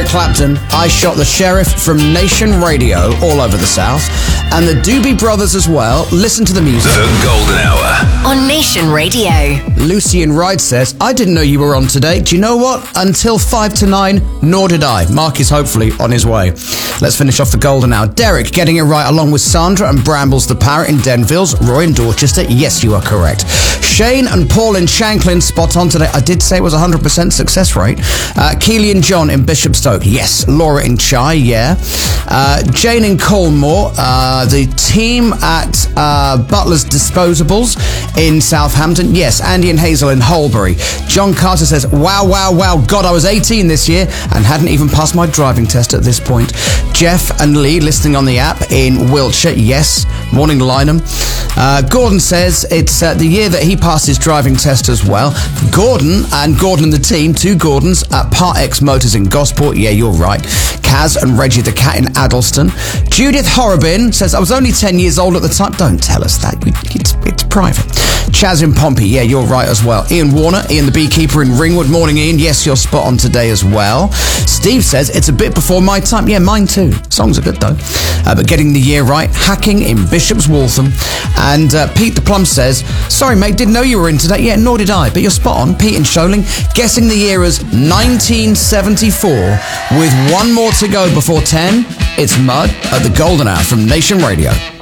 Eric Clapton, I Shot the Sheriff from Nation Radio, all over the South. And the Doobie Brothers as well. Listen to the music. The Golden Hour. On Nation Radio. Lucy in Ryde says, I didn't know you were on today. Do you know what? Until 5 to 9, nor did I. Mark is hopefully on his way. Let's finish off the Golden Hour. Derek getting it right along with Sandra and Brambles the Parrot in Denvilles. Roy in Dorchester. Yes, you are correct. Shane and Paul in Shanklin, spot on today. I did say it was 100% success rate. Keely and John in Bishopstoke. Yes. Laura in Chai. Yeah. Jane in Colmore. The team at Butler's Disposables in Southampton. Yes. Andy and Hazel in Holbury. John Carter says, wow, wow, wow. God, I was 18 this year and hadn't even passed my driving test at this point. Jeff and Lee listening on the app in Wiltshire. Yes. Morning, Lynham. Gordon says it's the year that he passed his driving test as well. Gordon and the team, two Gordons at Part X Motors in Gosport. Yeah, you're right. Kaz and Reggie the Cat in Addleston. Judith Horrobin says, I was only 10 years old at the time. Don't tell us that. It's private. Chaz in Pompey. Yeah, you're right as well. Ian Warner, Ian the Beekeeper in Ringwood. Morning, Ian. Yes, you're spot on today as well. Steve says, it's a bit before my time. Yeah, mine too. Songs are good though. But getting the year right. Hacking in Bishop's Waltham. And Pete the Plum says, sorry mate, didn't know you were in today. Yeah, nor did I, but you're spot on. Pete in Sholing, guessing the year as 1974 with one more to go before 10. It's Mud at the Golden Hour from Nation Radio.